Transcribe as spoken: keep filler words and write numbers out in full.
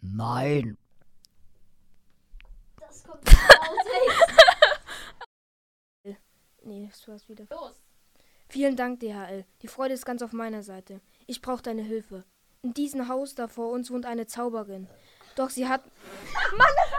Nein. Das kommt in Outtakes. Nee, das war's wieder. Los. Vielen Dank, D H L. Die Freude ist ganz auf meiner Seite. Ich brauche deine Hilfe. In diesem Haus da vor uns wohnt eine Zauberin. Doch sie hat... Mann, das